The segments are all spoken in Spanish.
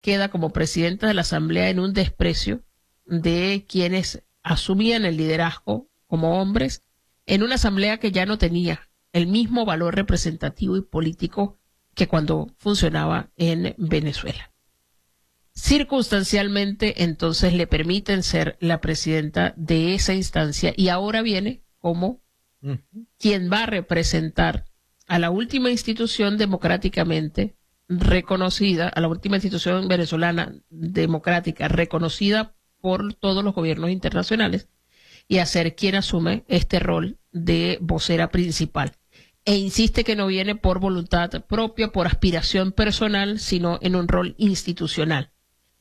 queda como presidenta de la Asamblea en un desprecio de quienes asumían el liderazgo como hombres en una Asamblea que ya no tenía el mismo valor representativo y político que cuando funcionaba en Venezuela. Circunstancialmente, entonces, le permiten ser la presidenta de esa instancia y ahora viene como quien va a representar a la última institución democráticamente reconocida, a la última institución venezolana democrática reconocida por todos los gobiernos internacionales, y a ser quien asume este rol de vocera principal. E insiste que no viene por voluntad propia, por aspiración personal, sino en un rol institucional.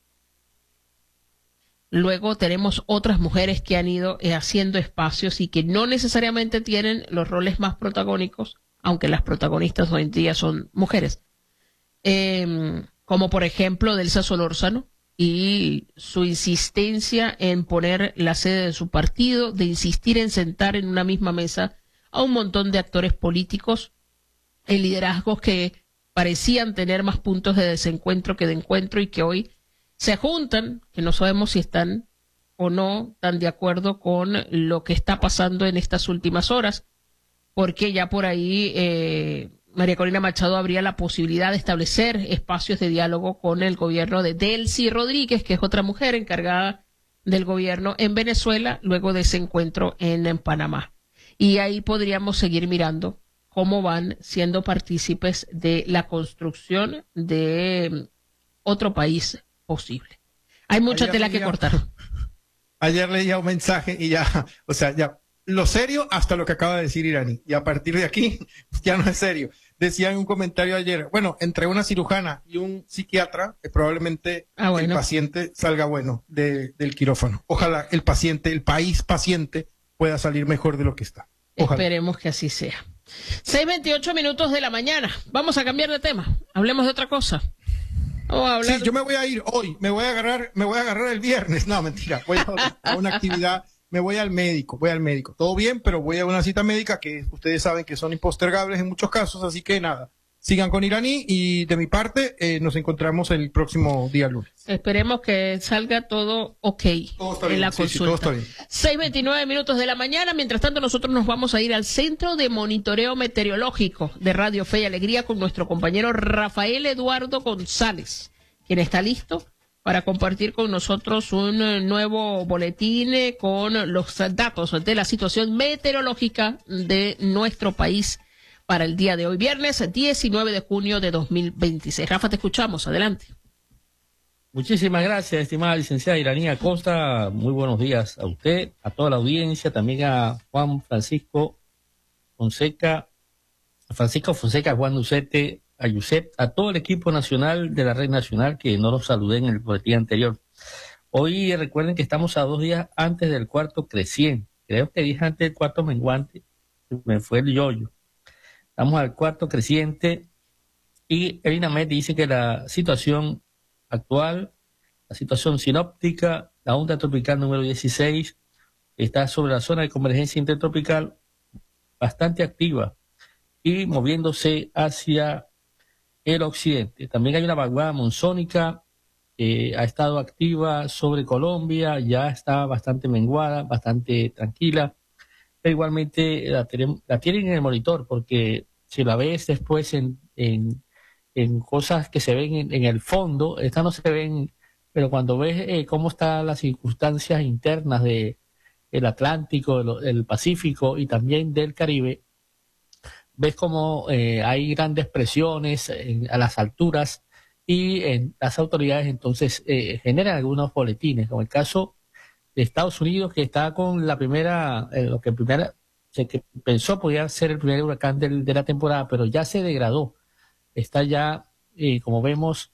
Luego tenemos otras mujeres que han ido haciendo espacios y que no necesariamente tienen los roles más protagónicos, aunque las protagonistas hoy en día son mujeres. Como por ejemplo Delsa Solórzano y su insistencia en poner la sede de su partido, de insistir en sentar en una misma mesa a un montón de actores políticos en liderazgos que parecían tener más puntos de desencuentro que de encuentro y que hoy se juntan, que no sabemos si están o no tan de acuerdo con lo que está pasando en estas últimas horas, porque ya por ahí María Corina Machado habría la posibilidad de establecer espacios de diálogo con el gobierno de Delcy Rodríguez, que es otra mujer encargada del gobierno en Venezuela, luego de ese encuentro en Panamá. Y ahí podríamos seguir mirando cómo van siendo partícipes de la construcción de otro país posible. Hay mucha tela que cortar. Ayer leía un mensaje y ya, o sea, ya, lo serio hasta lo que acaba de decir Irani. Y a partir de aquí, ya no es serio. Decía en un comentario ayer, bueno, entre una cirujana y un psiquiatra, probablemente el paciente salga bueno del quirófano. Ojalá el país paciente, pueda salir mejor de lo que está. Ojalá. Esperemos que así sea. 6:28 minutos de la mañana. Vamos a cambiar de tema. Hablemos de otra cosa. Sí, yo me voy a ir hoy, me voy a agarrar el viernes, no, mentira, voy a una actividad, me voy al médico, todo bien, pero voy a una cita médica que ustedes saben que son impostergables en muchos casos, así que nada, sigan con Iraní y de mi parte nos encontramos el próximo día lunes. Esperemos que salga todo ok en la consulta. Sí, todo está bien. 6:29 minutos de la mañana. Mientras tanto, nosotros nos vamos a ir al Centro de Monitoreo Meteorológico de Radio Fe y Alegría con nuestro compañero Rafael Eduardo González, quien está listo para compartir con nosotros un nuevo boletín con los datos de la situación meteorológica de nuestro país para el día de hoy, viernes 19 de junio de 2026. Rafa, te escuchamos. Adelante. Muchísimas gracias, estimada licenciada Iraní Acosta. Muy buenos días a usted, a toda la audiencia, también a Francisco Fonseca, Juan Ducete, a Yusef, a todo el equipo nacional de la Red Nacional que no los saludé en el boletín anterior. Hoy recuerden que estamos a 2 días antes del cuarto creciente. Creo que dije antes del cuarto menguante, me fue el yoyo. Estamos al cuarto creciente y el INAMED dice que la situación actual, la situación sinóptica, la onda tropical número 16 está sobre la zona de convergencia intertropical bastante activa y moviéndose hacia el occidente. También hay una vaguada monzónica, ha estado activa sobre Colombia, ya está bastante menguada, bastante tranquila, pero igualmente la tienen en el monitor, porque si la ves después en cosas que se ven en el fondo, estas no se ven, pero cuando ves cómo están las circunstancias internas del Atlántico, del Pacífico y también del Caribe, ves como hay grandes presiones a las alturas y las autoridades entonces generan algunos boletines, como el caso de Estados Unidos, que está con la primera, que pensó podía ser el primer huracán de la temporada, pero ya se degradó. Está ya, como vemos,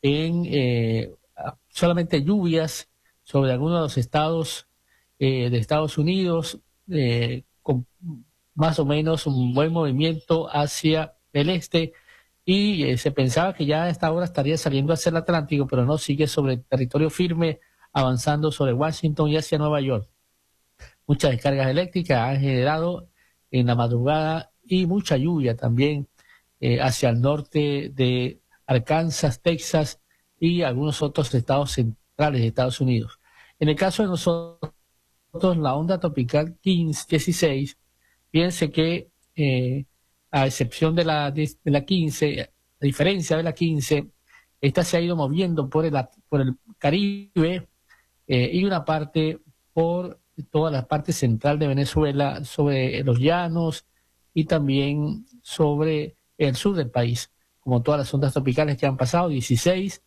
en solamente lluvias sobre algunos de los estados de Estados Unidos, con más o menos un buen movimiento hacia el este, y se pensaba que ya a esta hora estaría saliendo hacia el Atlántico, pero no, sigue sobre el territorio firme, avanzando sobre Washington y hacia Nueva York. Muchas descargas eléctricas han generado en la madrugada y mucha lluvia también hacia el norte de Arkansas, Texas, y algunos otros estados centrales de Estados Unidos. En el caso de nosotros, la onda tropical 16, fíjense que a excepción de la 15, a diferencia de la 15, esta se ha ido moviendo por el Caribe y una parte por toda la parte central de Venezuela, sobre los llanos y también sobre el sur del país, como todas las ondas tropicales que han pasado, 16.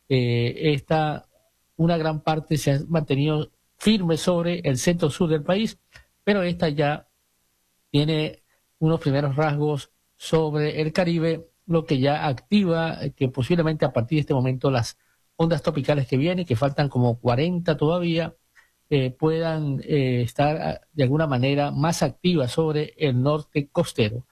Una gran parte se ha mantenido firme sobre el centro-sur del país, pero esta ya tiene unos primeros rasgos sobre el Caribe, lo que ya activa que posiblemente a partir de este momento las ondas tropicales que vienen, que faltan como 40 todavía, puedan estar de alguna manera más activas sobre el norte costero.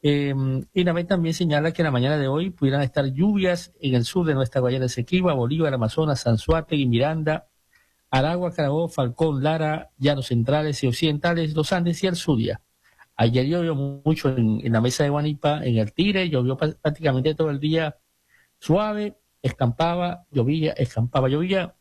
INAMET también señala que en la mañana de hoy pudieran estar lluvias en el sur de nuestra Guayana Esequiba, Bolívar, Amazonas, Anzoátegui, Miranda, Aragua, Carabobo, Falcón, Lara, Llanos Centrales y Occidentales, los Andes y el Zulia. Ayer llovió mucho en la mesa de Guanipa, en el Tigre, llovió prácticamente todo el día suave, escampaba, llovía, escampaba, llovía.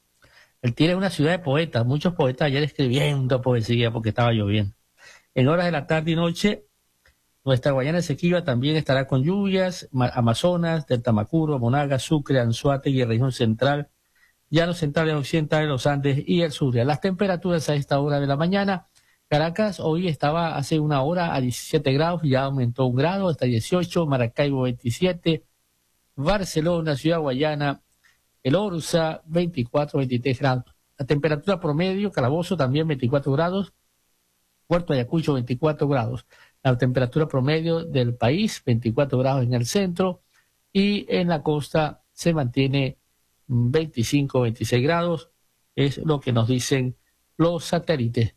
El Tigre es una ciudad de poetas, muchos poetas ayer escribiendo poesía porque estaba lloviendo. En horas de la tarde y noche, nuestra Guayana Esequiba también estará con lluvias, Amazonas, del Tamacuro, Monaga, Sucre, Anzoátegui, región central, Llanos Centrales, Occidentales, los Andes y el Zulia. Las temperaturas a esta hora de la mañana: Caracas hoy estaba hace una hora a 17 grados, ya aumentó 1 grado hasta 18, Maracaibo 27, Barcelona, Ciudad Guayana, el Orza 24, 23 grados. La temperatura promedio, Calabozo también 24 grados, Puerto Ayacucho 24 grados. La temperatura promedio del país 24 grados en el centro y en la costa se mantiene 25, 26 grados, es lo que nos dicen los satélites.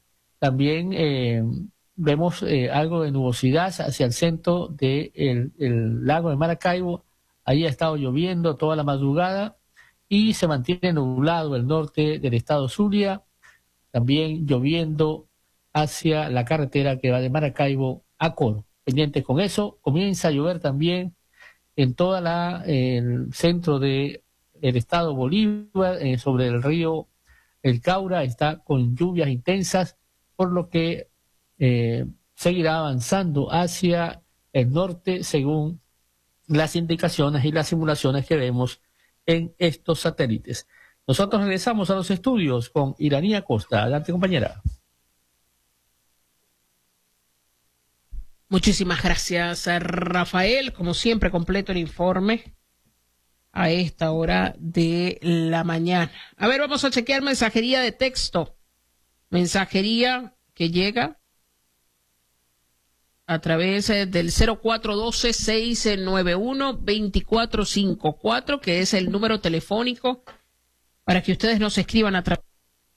También vemos algo de nubosidad hacia el centro del lago de Maracaibo. Ahí ha estado lloviendo toda la madrugada y se mantiene nublado el norte del estado Zulia, también lloviendo hacia la carretera que va de Maracaibo a Coro. Pendientes con eso, comienza a llover también en toda el centro del estado Bolívar, sobre el río El Caura, está con lluvias intensas, por lo que seguirá avanzando hacia el norte según las indicaciones y las simulaciones que vemos en estos satélites. Nosotros regresamos a los estudios con Iranía Costa. Adelante, compañera. Muchísimas gracias, Rafael. Como siempre, completo el informe a esta hora de la mañana. A ver, vamos a chequear mensajería de texto. Mensajería que llega a través del 0412-691-2454, que es el número telefónico para que ustedes nos escriban a través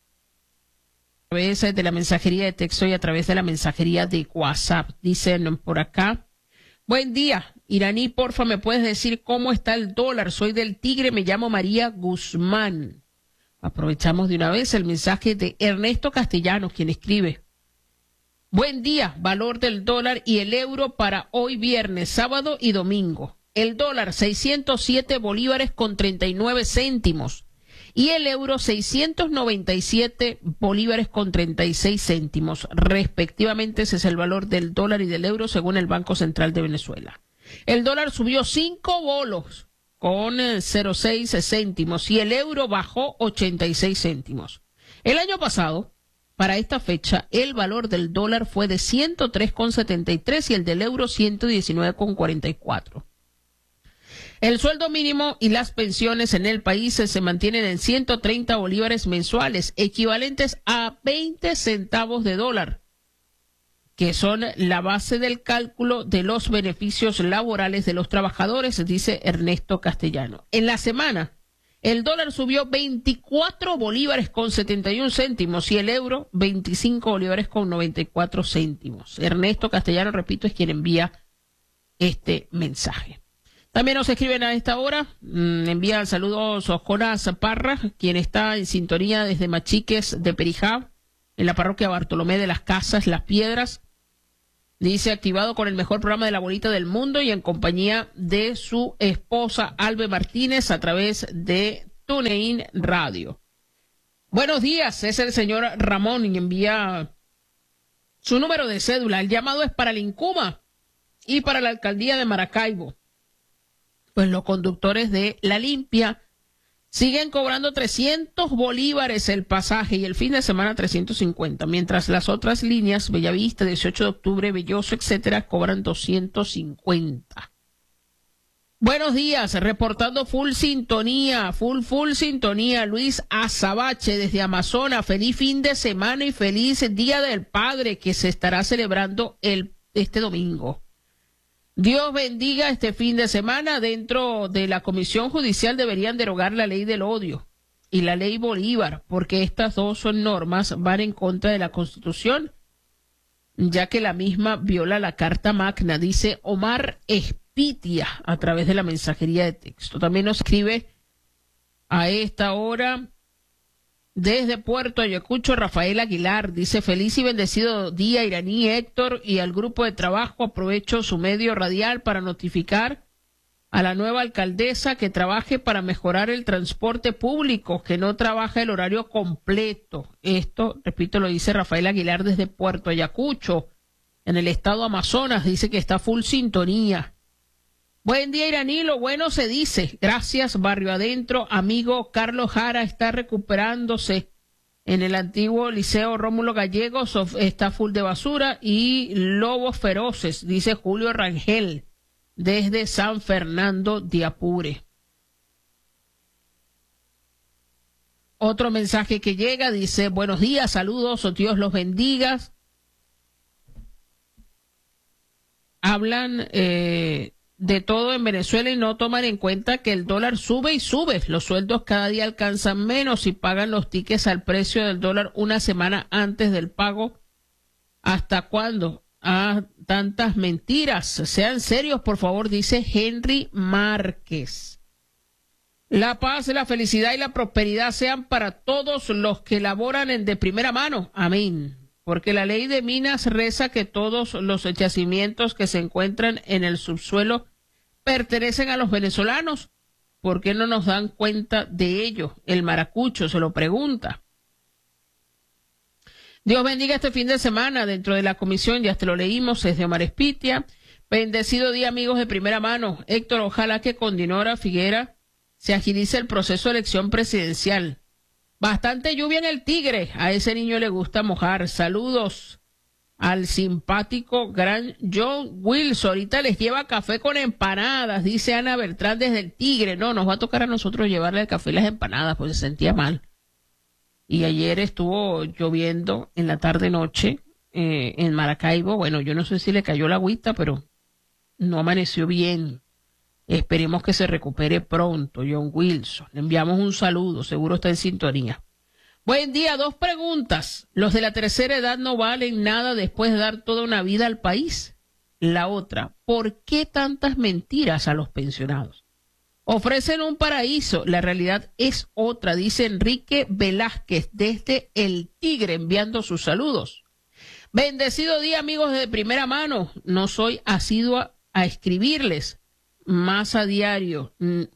de la mensajería de texto y a través de la mensajería de WhatsApp. Dicen por acá: buen día, Iraní, porfa, ¿me puedes decir cómo está el dólar? Soy del Tigre, me llamo María Guzmán. Aprovechamos de una vez el mensaje de Ernesto Castellanos, quien escribe: buen día, valor del dólar y el euro para hoy viernes, sábado y domingo. El dólar 607 bolívares con 39 céntimos y el euro 697 bolívares con 36 céntimos. Respectivamente, ese es el valor del dólar y del euro según el Banco Central de Venezuela. El dólar subió 5 bolos con 0,6 céntimos y el euro bajó 86 céntimos. El año pasado, para esta fecha, el valor del dólar fue de 103,73 y el del euro 119,44. El sueldo mínimo y las pensiones en el país se mantienen en 130 bolívares mensuales, equivalentes a 20 centavos de dólar, que son la base del cálculo de los beneficios laborales de los trabajadores, dice Ernesto Castellano. En la semana, el dólar subió 24 bolívares con 71 céntimos y el euro 25 bolívares con 94 céntimos. Ernesto Castellano, repito, es quien envía este mensaje. También nos escriben a esta hora, envía saludos a Jonás Parra, quien está en sintonía desde Machiques de Perijá, en la parroquia Bartolomé de las Casas, Las Piedras. Dice, activado con el mejor programa de la bolita del mundo y en compañía de su esposa Albe Martínez a través de TuneIn Radio. Buenos días, es el señor Ramón y envía su número de cédula. El llamado es para el Incuma y para la alcaldía de Maracaibo. Pues los conductores de La Limpia siguen cobrando 300 bolívares el pasaje y el fin de semana 350, mientras las otras líneas, Bellavista, 18 de octubre, Belloso, etcétera, cobran 250. Buenos días, reportando full sintonía, full sintonía, Luis Azabache desde Amazonas. Feliz fin de semana y feliz Día del Padre que se estará celebrando este domingo. Dios bendiga este fin de semana. Dentro de la Comisión Judicial deberían derogar la ley del odio y la ley Bolívar, porque estas dos normas van en contra de la Constitución, ya que la misma viola la Carta Magna, dice Omar Espitia a través de la mensajería de texto. También nos escribe a esta hora desde Puerto Ayacucho Rafael Aguilar, dice feliz y bendecido día Iraní, Héctor y al grupo de trabajo. Aprovecho su medio radial para notificar a la nueva alcaldesa que trabaje para mejorar el transporte público, que no trabaja el horario completo. Esto, repito, lo dice Rafael Aguilar desde Puerto Ayacucho, en el estado Amazonas. Dice que está full sintonía. Buen día, Iraní, lo bueno se dice. Gracias, Barrio Adentro. Amigo Carlos Jara está recuperándose en el antiguo Liceo Rómulo Gallegos. Está full de basura y lobos feroces, dice Julio Rangel, desde San Fernando de Apure. Otro mensaje que llega dice, buenos días, saludos, Dios los bendiga. Hablan de todo en Venezuela y no toman en cuenta que el dólar sube y sube. Los sueldos cada día alcanzan menos y pagan los tickets al precio del dólar una semana antes del pago. ¿Hasta cuándo? Tantas mentiras. Sean serios, por favor, dice Henry Márquez. La paz, la felicidad y la prosperidad sean para todos los que laboran de primera mano. Amén. Porque la ley de minas reza que todos los yacimientos que se encuentran en el subsuelo pertenecen a los venezolanos. ¿Por qué no nos dan cuenta de ello? El maracucho se lo pregunta. Dios bendiga este fin de semana dentro de la comisión, ya te lo leímos, es de Omar Espitia. Bendecido día, amigos de primera mano. Héctor, ojalá que con Dinora Figuera se agilice el proceso de elección presidencial. Bastante lluvia en el Tigre, a ese niño le gusta mojar. Saludos al simpático gran John Wilson. Ahorita les lleva café con empanadas, dice Ana Beltrán desde el Tigre. No, nos va a tocar a nosotros llevarle el café y las empanadas, pues se sentía mal. Y ayer estuvo lloviendo en la tarde-noche en Maracaibo. Bueno, yo no sé si le cayó la agüita, pero no amaneció bien. Esperemos que se recupere pronto, John Wilson. Le enviamos un saludo, seguro está en sintonía. Buen día, 2 preguntas. ¿Los de la tercera edad no valen nada después de dar toda una vida al país? La otra, ¿por qué tantas mentiras a los pensionados? Ofrecen un paraíso, la realidad es otra, dice Enrique Velázquez desde El Tigre, enviando sus saludos. Bendecido día, amigos de primera mano. No soy asidua a escribirles. Más a diario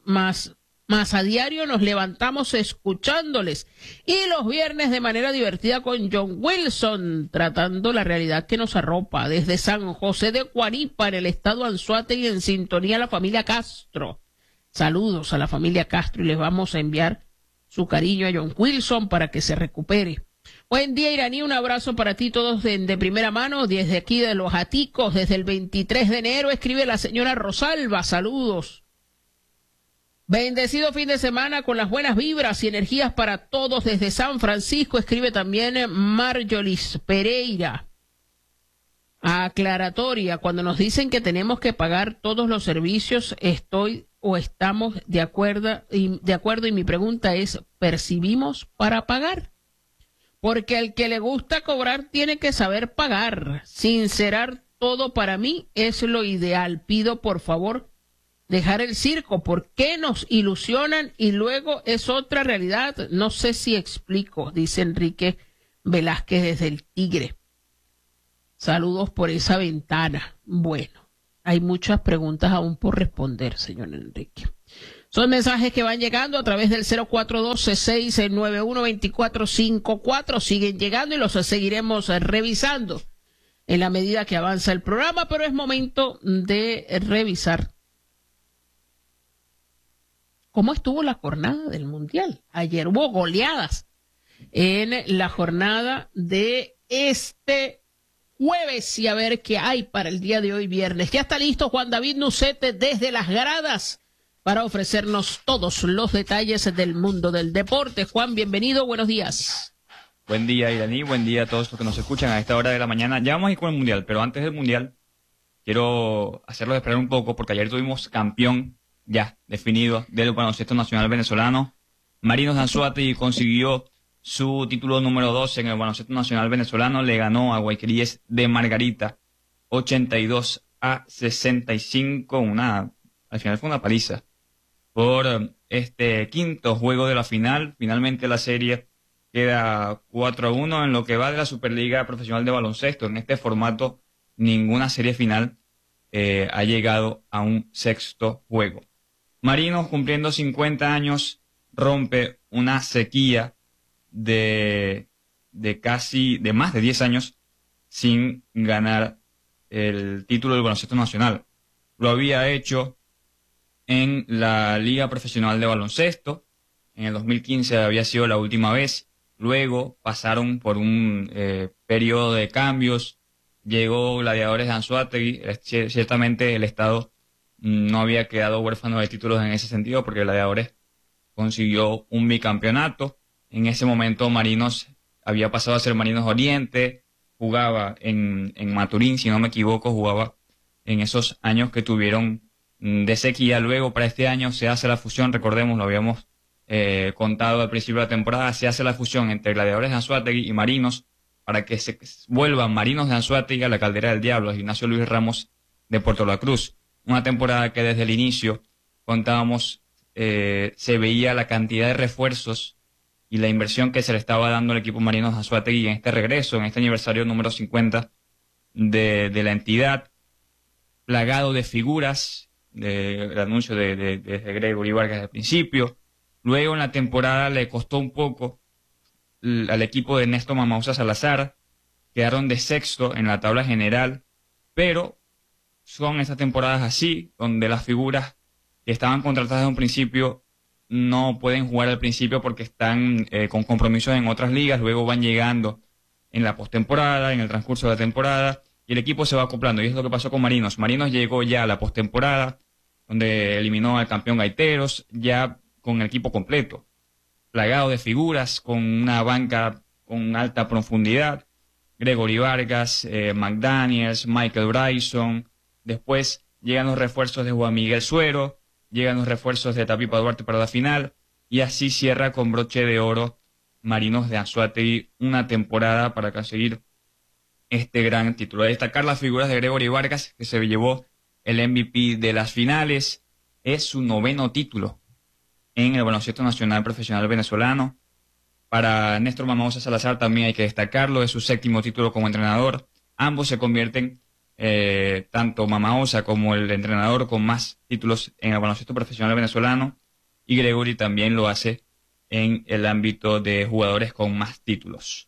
nos levantamos escuchándoles y los viernes de manera divertida con John Wilson, tratando la realidad que nos arropa desde San José de Guaripa en el estado Anzoátegui, en sintonía a la familia Castro. Saludos a la familia Castro y les vamos a enviar su cariño a John Wilson para que se recupere. Buen día, Iraní, un abrazo para ti todos de primera mano, desde aquí de Los Aticos, desde el 23 de enero, escribe la señora Rosalba, saludos. Bendecido fin de semana con las buenas vibras y energías para todos desde San Francisco, escribe también Marjolis Pereira. Aclaratoria, cuando nos dicen que tenemos que pagar todos los servicios, estamos de acuerdo y mi pregunta es, ¿percibimos para pagar? Porque al que le gusta cobrar tiene que saber pagar. Sincerar todo para mí es lo ideal. Pido por favor dejar el circo. ¿Por qué nos ilusionan y luego es otra realidad? No sé si explico, dice Enrique Velázquez desde el Tigre. Saludos por esa ventana. Bueno, hay muchas preguntas aún por responder, señor Enrique. Son mensajes que van llegando a través del 0412-691-2454. Siguen llegando y los seguiremos revisando en la medida que avanza el programa, pero es momento de revisar cómo estuvo la jornada del Mundial. Ayer hubo goleadas en la jornada de este jueves y a ver qué hay para el día de hoy viernes. Ya está listo Juan David Nucete desde las gradas para ofrecernos todos los detalles del mundo del deporte. Juan, bienvenido, buenos días. Buen día, Iraní, buen día a todos los que nos escuchan a esta hora de la mañana. Ya vamos a ir con el Mundial, pero antes del Mundial quiero hacerlos esperar un poco porque ayer tuvimos campeón ya definido del baloncesto nacional venezolano. Marinos de Anzoátegui consiguió su título número 12 en el baloncesto nacional venezolano. Le ganó a Guayqueríes de Margarita 82-65. Al final fue una paliza por este quinto juego de la final. Finalmente la serie queda 4-1 en lo que va de la Superliga Profesional de Baloncesto. En este formato ninguna serie final ha llegado a un sexto juego. Marinos, cumpliendo 50 años, rompe una sequía de más de 10 años sin ganar el título del baloncesto nacional. Lo había hecho en la Liga Profesional de Baloncesto. En el 2015 había sido la última vez. Luego pasaron por un periodo de cambios. Llegó Gladiadores de Anzoátegui. Ciertamente el Estado no había quedado huérfano de títulos en ese sentido porque Gladiadores consiguió un bicampeonato. En ese momento Marinos había pasado a ser Marinos Oriente. Jugaba en Maturín, si no me equivoco, jugaba en esos años que tuvieron de sequía. Luego para este año se hace la fusión, recordemos, lo habíamos contado al principio de la temporada, se hace la fusión entre Gladiadores de Anzoátegui y Marinos para que se vuelvan Marinos de Anzoátegui a la Caldera del Diablo, a Ignacio Luis Ramos de Puerto La Cruz. Una temporada que desde el inicio contábamos, se veía la cantidad de refuerzos y la inversión que se le estaba dando al equipo Marinos de Anzoátegui en este regreso, en este aniversario número 50 de la entidad, plagado de figuras, el anuncio de Gregory Vargas al principio. Luego en la temporada le costó un poco al equipo de Ernesto Mamauza Salazar, quedaron de sexto en la tabla general, pero son esas temporadas así, donde las figuras que estaban contratadas desde un principio no pueden jugar al principio porque están con compromisos en otras ligas, luego van llegando en la postemporada, en el transcurso de la temporada, y el equipo se va acoplando, y es lo que pasó con Marinos. Marinos llegó ya a la postemporada, donde eliminó al campeón Gaiteros, ya con el equipo completo, plagado de figuras, con una banca con alta profundidad, Gregory Vargas, McDaniels, Michael Bryson. Después llegan los refuerzos de Juan Miguel Suero, llegan los refuerzos de Tapipa Duarte para la final, y así cierra con broche de oro Marinos de Anzoátegui una temporada para conseguir este gran título. A destacar las figuras de Gregory Vargas, que se llevó el MVP de las finales. Es su 9º título en el baloncesto nacional profesional venezolano. Para Néstor Mamauza Salazar también hay que destacarlo, es su 7º título como entrenador. Ambos se convierten, tanto Mamauza como el entrenador, con más títulos en el baloncesto profesional venezolano, y Gregory también lo hace en el ámbito de jugadores con más títulos.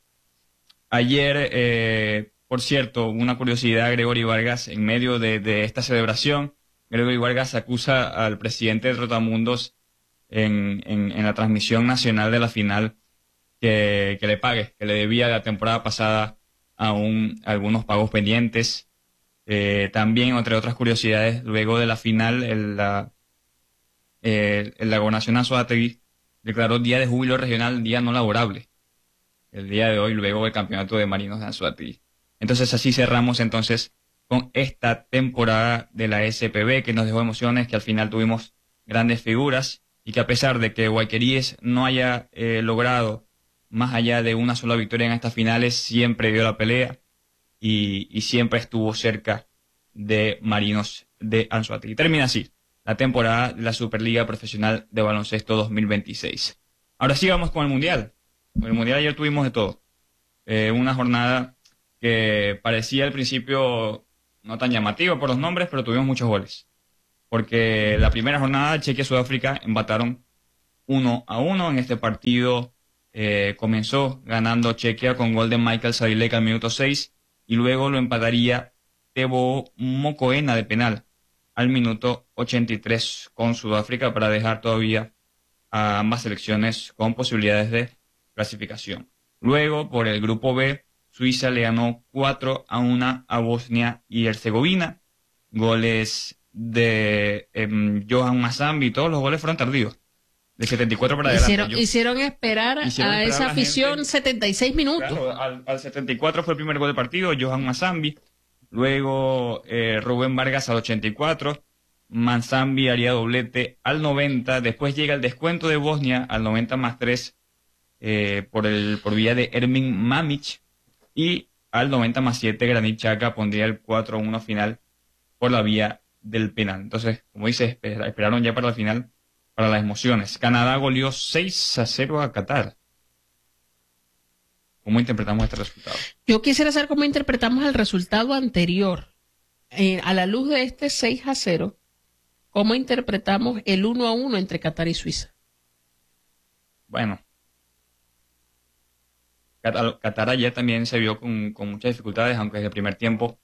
Ayer, por cierto, una curiosidad, Gregory Vargas, en medio de esta celebración, Gregory Vargas acusa al presidente de Trotamundos en la transmisión nacional de la final que le pague, que le debía la temporada pasada aún algunos pagos pendientes. También, entre otras curiosidades, luego de la final, la Gobernación Anzoátegui declaró día de júbilo regional, día no laborable, el día de hoy, luego del campeonato de Marinos de Anzoátegui. Entonces así cerramos entonces con esta temporada de la SPB, que nos dejó emociones, que al final tuvimos grandes figuras, y que a pesar de que Guayqueríes no haya logrado más allá de una sola victoria en estas finales, siempre dio la pelea y siempre estuvo cerca de Marinos de Anzoátegui. Termina así la temporada de la Superliga Profesional de Baloncesto 2026. Ahora sí vamos con el Mundial. En el Mundial ayer tuvimos de todo. Una jornada que parecía al principio no tan llamativo por los nombres, pero tuvimos muchos goles. Porque la primera jornada, Chequia y Sudáfrica empataron 1-1. En este partido comenzó ganando Chequia con gol de Michael Sadilek al minuto 6 y luego lo empataría Teboho Mokoena de penal al minuto 83 con Sudáfrica para dejar todavía a ambas selecciones con posibilidades de clasificación. Luego, por el grupo B, Suiza le ganó 4-1 a Bosnia y Herzegovina. Goles de Johan Mazambi, todos los goles fueron tardíos. De 74 para adelante. Hicieron esperar a esa afición 76 minutos. Claro, al 74 fue el primer gol del partido, Johan Mazambi. Luego Rubén Vargas al 84. Mazambi haría doblete al 90. Después llega el descuento de Bosnia al 90+3 por vía de Ermin Mamić. Y al 90+7 Granit Xhaka pondría el 4-1 final por la vía del penal. Entonces, como dice, esperaron ya para la final, para las emociones. Canadá goleó 6-0 a Qatar. ¿Cómo interpretamos este resultado? Yo quisiera saber cómo interpretamos el resultado anterior. A la luz de este 6-0, ¿cómo interpretamos el 1-1 entre Qatar y Suiza? Bueno, Qatar ayer también se vio con muchas dificultades, aunque desde el primer tiempo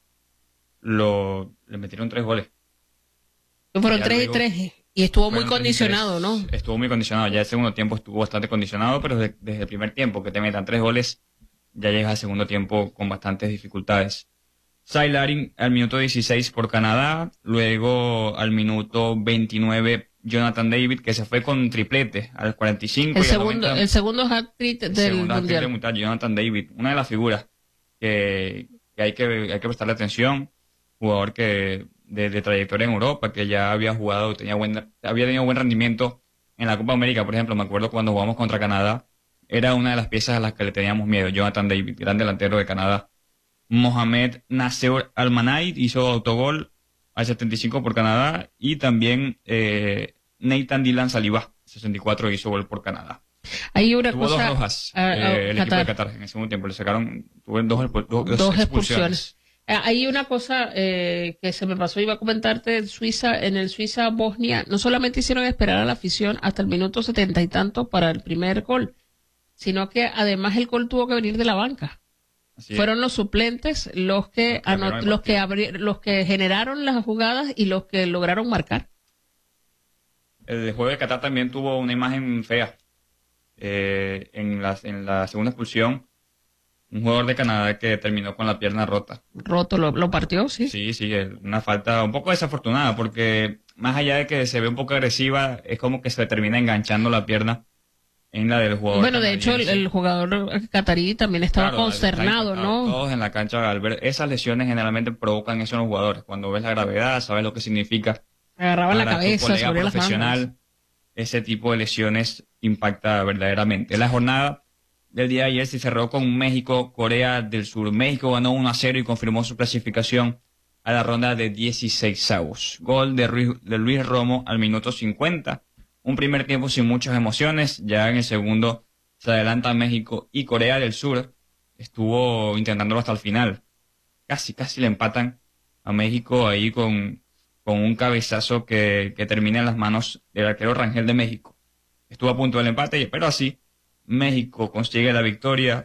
le metieron 3 goles. Fueron 3-3 y estuvo muy condicionado, ¿no? Estuvo muy condicionado. Ya el segundo tiempo estuvo bastante condicionado, pero desde el primer tiempo que te metan 3 goles, ya llegas al segundo tiempo con bastantes dificultades. Sailarin al minuto 16 por Canadá, luego al minuto 29 Jonathan David, que se fue con triplete al 45. El segundo hat-trick del Mundial. Jonathan David, una de las figuras que hay que prestarle atención, jugador que de trayectoria en Europa, que ya había jugado, había tenido buen rendimiento en la Copa América, por ejemplo. Me acuerdo cuando jugamos contra Canadá, era una de las piezas a las que le teníamos miedo. Jonathan David, gran delantero de Canadá. Mohamed Nasser Al-Manaid hizo autogol al 75 por Canadá, y también Nathan Dylan Saliba, 64, hizo gol por Canadá. Hay una tuvo cosa, 2 rojas el equipo de Qatar en el segundo tiempo. Le sacaron, tuvo dos expulsiones. Hay una cosa que se me pasó, iba a comentarte, en el Suiza-Bosnia, no solamente hicieron esperar a la afición hasta el minuto 70 y tanto para el primer gol, sino que además el gol tuvo que venir de la banca. Fueron los suplentes los que generaron las jugadas y los que lograron marcar. El juego de Qatar también tuvo una imagen fea. En la segunda expulsión, un jugador de Canadá que terminó con la pierna rota. Roto, lo partió, sí. Sí, una falta un poco desafortunada, porque más allá de que se ve un poco agresiva, es como que se termina enganchando la pierna en la del jugador. Bueno, de hecho, el jugador catarí también estaba consternado, ¿no? Todos en la cancha, al ver esas lesiones, generalmente provocan eso en los jugadores. Cuando ves la gravedad, sabes lo que significa. Agarraban la cabeza, sobre las manos. Ese tipo de lesiones impacta verdaderamente. La jornada del día de ayer se cerró con México-Corea del Sur. México ganó 1-0 y confirmó su clasificación a la ronda de 16avos. Gol de Luis Romo al minuto 50. Un primer tiempo sin muchas emociones. Ya en el segundo se adelanta México, y Corea del Sur estuvo intentándolo hasta el final. Casi le empatan a México ahí con un cabezazo que termina en las manos del arquero Rangel de México. Estuvo a punto del empate, pero así México consigue la victoria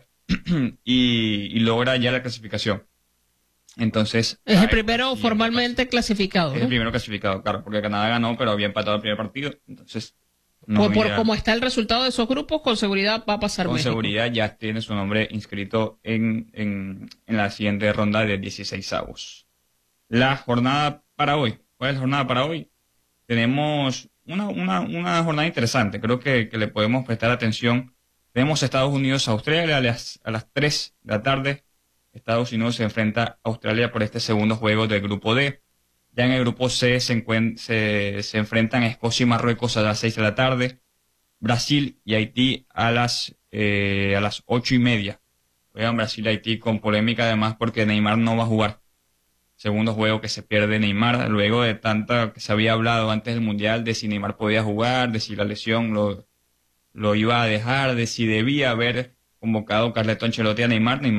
y logra ya la clasificación. Entonces, es el primero formalmente clasificado, ¿no? Es el primero clasificado, claro, porque Canadá ganó, pero había empatado el primer partido. Entonces, por cómo está el resultado de esos grupos, con seguridad va a pasar México. Con seguridad ya tiene su nombre inscrito en la siguiente ronda de 16avos. La jornada para hoy. ¿Cuál es la jornada para hoy? Tenemos una jornada interesante. Creo que le podemos prestar atención. Tenemos Estados Unidos-Australia a las 3 de la tarde. Estados Unidos se enfrenta a Australia por este segundo juego del grupo D. Ya en el grupo C se enfrentan Escocia y Marruecos a las 6 de la tarde. Brasil y Haití a las 8:30. Juegan Brasil y Haití con polémica además porque Neymar no va a jugar. Segundo juego que se pierde Neymar, luego de tanta que se había hablado antes del Mundial de si Neymar podía jugar, de si la lesión lo iba a dejar, de si debía haber convocado Carleto Ancelotti a Neymar. Neymar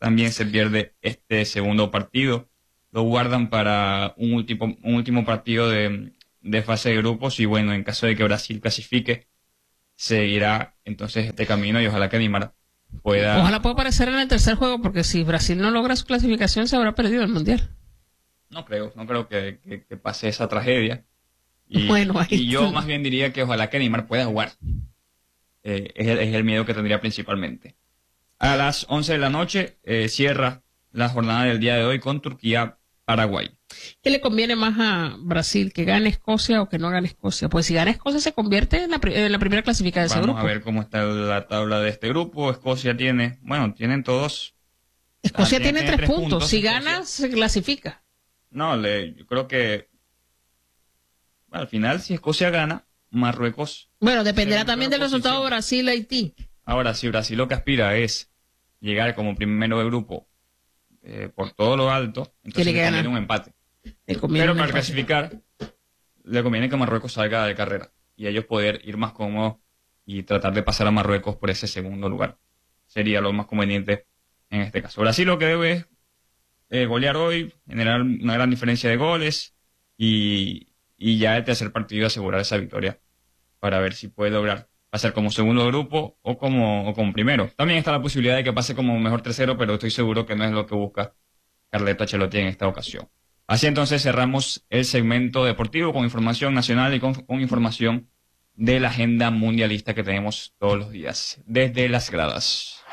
también se pierde este segundo partido. Lo guardan para un último partido de fase de grupos y bueno, en caso de que Brasil clasifique, seguirá entonces este camino y ojalá que Neymar pueda... Ojalá pueda aparecer en el tercer juego, porque si Brasil no logra su clasificación se habrá perdido el Mundial. No creo que pase esa tragedia. Y, bueno, y yo más bien diría que ojalá que Neymar pueda jugar. Es el miedo que tendría principalmente. A las 11 de la noche cierra la jornada del día de hoy con Turquía-Paraguay. ¿Qué le conviene más a Brasil? ¿Que gane Escocia o que no gane Escocia? Pues si gana Escocia se convierte en la primera clasificada de ese grupo. Vamos a ver cómo está la tabla de este grupo. Escocia tienen todos. Escocia tiene 3 puntos. puntos. Si gana, se clasifica. No, yo creo que al final si Escocia gana, Marruecos... Bueno, dependerá también del resultado de Brasil-Haití. Ahora, si Brasil lo que aspira es llegar como primero de grupo por todo lo alto, entonces le conviene un empate. Pero para clasificar, le conviene que Marruecos salga de carrera y ellos poder ir más cómodos y tratar de pasar a Marruecos por ese segundo lugar. Sería lo más conveniente en este caso. Brasil lo que debe es golear hoy, generar una gran diferencia de goles y ya el tercer partido asegurar esa victoria para ver si puede lograr pasar como segundo grupo o como primero. También está la posibilidad de que pase como mejor tercero, pero estoy seguro que no es lo que busca Carleto Ancelotti en esta ocasión. Así entonces cerramos el segmento deportivo con información nacional y con información de la agenda mundialista que tenemos todos los días desde las gradas.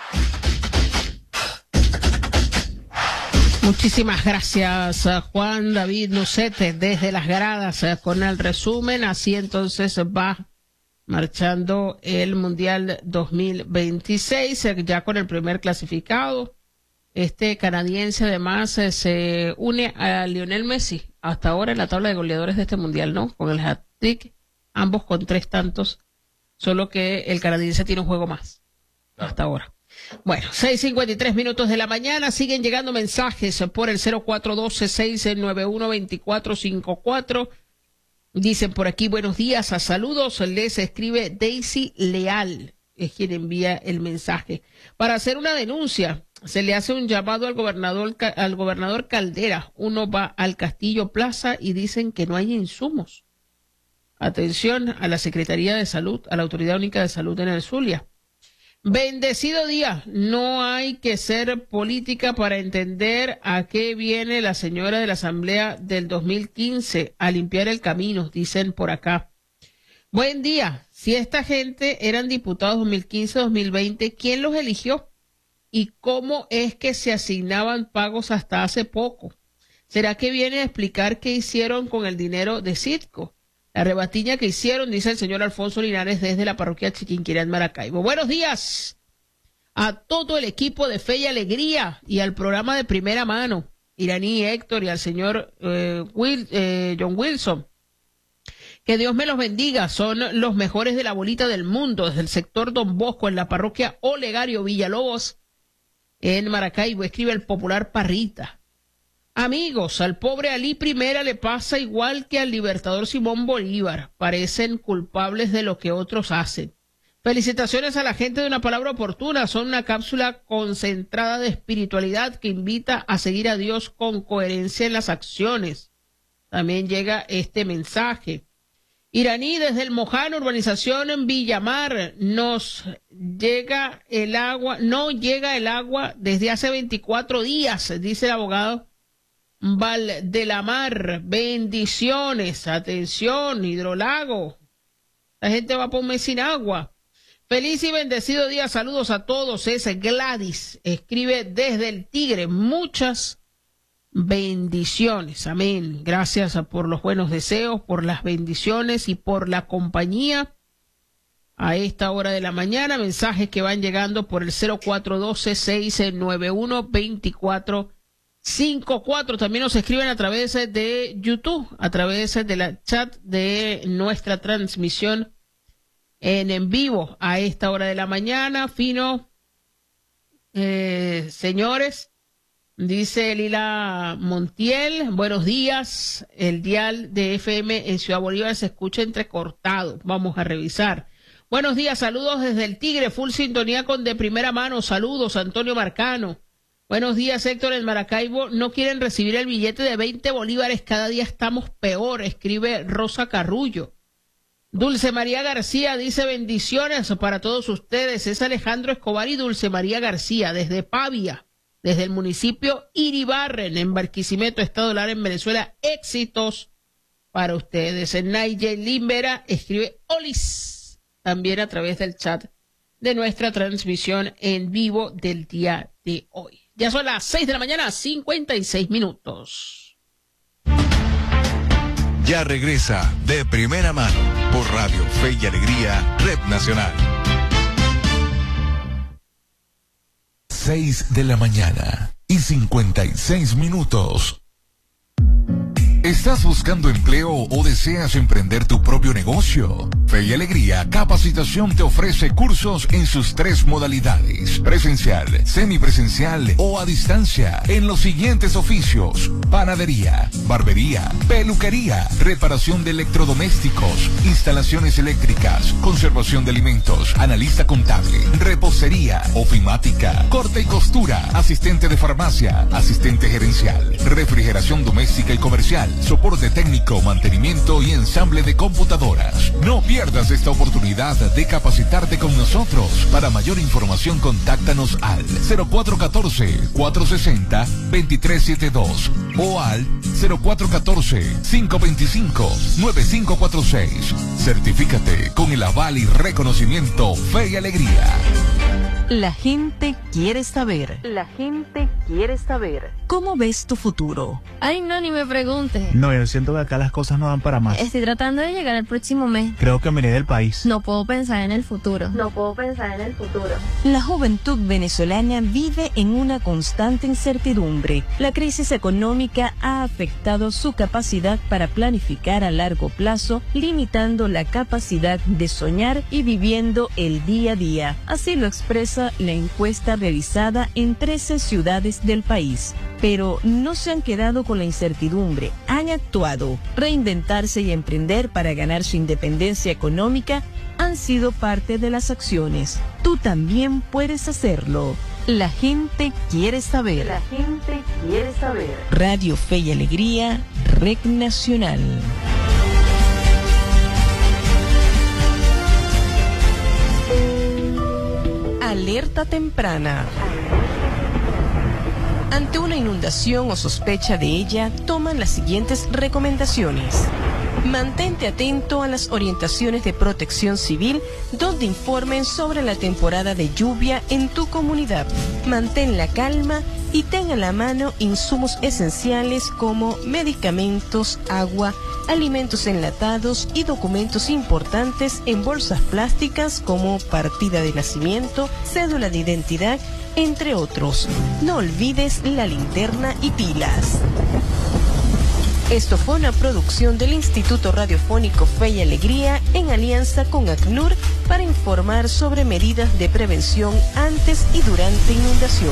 Muchísimas gracias, Juan David Nucete, desde las gradas con el resumen. Así entonces va marchando el Mundial 2026, ya con el primer clasificado. Este canadiense además se une a Lionel Messi hasta ahora en la tabla de goleadores de este Mundial, ¿no? Con el hat-trick, ambos con 3 tantos, solo que el canadiense tiene un juego más hasta ahora. Bueno, 6:53 de la mañana, siguen llegando mensajes por el 0412-691-2454. Dicen por aquí, buenos días, a saludos, les escribe Daisy Leal, es quien envía el mensaje. Para hacer una denuncia, se le hace un llamado al gobernador Caldera. Uno va al Castillo Plaza y dicen que no hay insumos. Atención a la Secretaría de Salud, a la Autoridad Única de Salud en el Zulia. Bendecido día, no hay que ser política para entender a qué viene la señora de la Asamblea del 2015 a limpiar el camino, dicen por acá. Buen día, si esta gente eran diputados 2015-2020, ¿quién los eligió? ¿Y cómo es que se asignaban pagos hasta hace poco? ¿Será que viene a explicar qué hicieron con el dinero de Citco? La rebatiña que hicieron, dice el señor Alfonso Linares desde la parroquia Chiquinquirá en Maracaibo. Buenos días a todo el equipo de Fe y Alegría y al programa de Primera Mano, Iraní Héctor y al señor John Wilson. Que Dios me los bendiga, son los mejores de la bolita del mundo, desde el sector Don Bosco en la parroquia Olegario Villalobos en Maracaibo, escribe el popular Parrita. Amigos, al pobre Ali Primera le pasa igual que al libertador Simón Bolívar. Parecen culpables de lo que otros hacen. Felicitaciones a la gente de Una Palabra Oportuna. Son una cápsula concentrada de espiritualidad que invita a seguir a Dios con coherencia en las acciones. También llega este mensaje. Iraní, desde el Mojano, urbanización en Villamar, no llega el agua desde hace 24 días, dice el abogado Valdelamar. Bendiciones, atención, Hidrolago, la gente va por un mes sin agua. Feliz y bendecido día, saludos a todos. Es Gladys, escribe desde el Tigre, muchas bendiciones, amén. Gracias por los buenos deseos, por las bendiciones y por la compañía a esta hora de la mañana. Mensajes que van llegando por el 0412-691-2454. También nos escriben a través de YouTube, a través de la chat de nuestra transmisión en vivo a esta hora de la mañana. Fino, señores, dice Lila Montiel, buenos días. El dial de FM en Ciudad Bolívar se escucha entrecortado. Vamos a revisar. Buenos días, saludos desde el Tigre, full sintonía con De Primera Mano. Saludos, Antonio Marcano. Buenos días, Héctor. En Maracaibo no quieren recibir el billete de 20 bolívares. Cada día estamos peor, escribe Rosa Carrullo. Dulce María García dice bendiciones para todos ustedes. Es Alejandro Escobar y Dulce María García desde Pavia, desde el municipio Iribarren, en Barquisimeto, Estado Lara, en Venezuela. Éxitos para ustedes. En Nigel Limbera escribe Olis, también a través del chat de nuestra transmisión en vivo del día de hoy. Ya son las 6 de la mañana, 56 minutos. Ya regresa De Primera Mano por Radio Fe y Alegría, Red Nacional. 6 de la mañana y 56 minutos. ¿Estás buscando empleo o deseas emprender tu propio negocio? Fe y Alegría Capacitación te ofrece cursos en sus 3 modalidades: presencial, semipresencial o a distancia, en los siguientes oficios: panadería, barbería, peluquería, reparación de electrodomésticos, instalaciones eléctricas, conservación de alimentos, analista contable, repostería, ofimática, corte y costura, asistente de farmacia, asistente gerencial, refrigeración doméstica y comercial, soporte técnico, mantenimiento y ensamble de computadoras. No pierdas esta oportunidad de capacitarte con nosotros. Para mayor información, contáctanos al 0414-460-2372 o al 0414-525-9546. Certifícate con el aval y reconocimiento Fe y Alegría. La gente quiere saber. La gente quiere saber. ¿Cómo ves tu futuro? Ay, no, ni me pregunte. No, yo siento que acá las cosas no dan para más. Estoy tratando de llegar al próximo mes. Creo que me iré del país. No puedo pensar en el futuro. La juventud venezolana vive en una constante incertidumbre. La crisis económica ha afectado su capacidad para planificar a largo plazo, limitando la capacidad de soñar y viviendo el día a día. Así lo expresa la encuesta realizada en 13 ciudades del país. Pero no se han quedado con la incertidumbre, han actuado. Reinventarse y emprender para ganar su independencia económica han sido parte de las acciones. Tú también puedes hacerlo. La gente quiere saber. La gente quiere saber. Radio Fe y Alegría, Red Nacional. Alerta temprana. Ante una inundación o sospecha de ella, toman las siguientes recomendaciones. Mantente atento a las orientaciones de Protección Civil, donde informen sobre la temporada de lluvia en tu comunidad. Mantén la calma y ten a la mano insumos esenciales como medicamentos, agua, alimentos enlatados y documentos importantes en bolsas plásticas como partida de nacimiento, cédula de identidad, entre otros. No olvides la linterna y pilas. Esto fue una producción del Instituto Radiofónico Fe y Alegría en alianza con ACNUR para informar sobre medidas de prevención antes y durante inundaciones.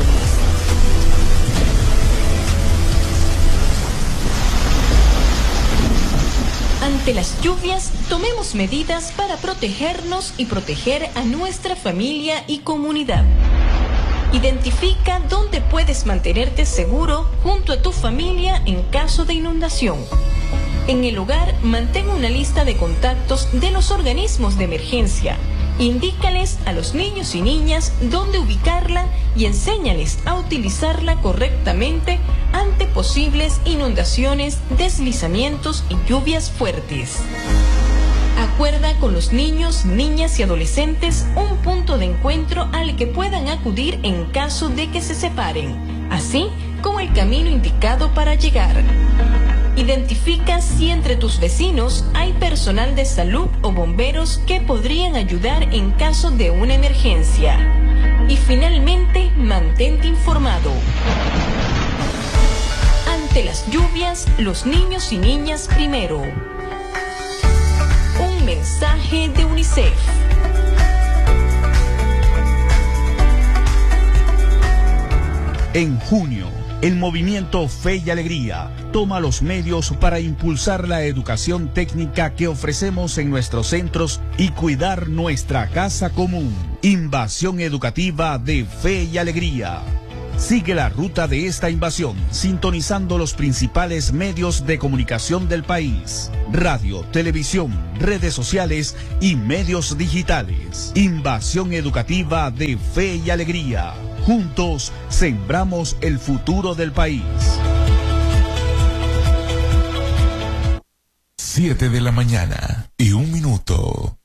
Ante las lluvias, tomemos medidas para protegernos y proteger a nuestra familia y comunidad. Identifica dónde puedes mantenerte seguro junto a tu familia en caso de inundación. En el hogar, mantén una lista de contactos de los organismos de emergencia. Indícales a los niños y niñas dónde ubicarla y enséñales a utilizarla correctamente ante posibles inundaciones, deslizamientos y lluvias fuertes. Acuerda con los niños, niñas y adolescentes un punto de encuentro al que puedan acudir en caso de que se separen, así como el camino indicado para llegar. Identifica si entre tus vecinos hay personal de salud o bomberos que podrían ayudar en caso de una emergencia. Y finalmente, mantente informado. Ante las lluvias, los niños y niñas primero. Un mensaje de UNICEF. En junio, el movimiento Fe y Alegría toma los medios para impulsar la educación técnica que ofrecemos en nuestros centros y cuidar nuestra casa común. Invasión educativa de Fe y Alegría. Sigue la ruta de esta invasión, sintonizando los principales medios de comunicación del país: radio, televisión, redes sociales y medios digitales. Invasión educativa de Fe y Alegría. Juntos sembramos el futuro del país. 7 de la mañana y 1 minuto.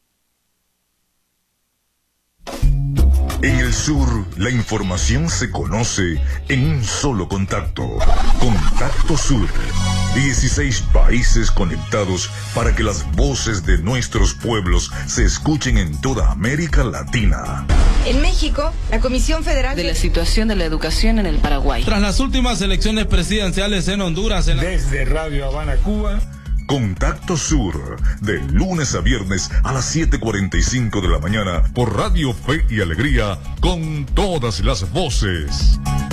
En el sur, la información se conoce en un solo contacto. Contacto Sur. 16 países conectados para que las voces de nuestros pueblos se escuchen en toda América Latina. En México, la Comisión Federal de la Situación de la Educación en el Paraguay. Tras las últimas elecciones presidenciales en Honduras. Desde Radio Habana, Cuba. Contacto Sur, de lunes a viernes a las 7:45 de la mañana por Radio Fe y Alegría, con todas las voces.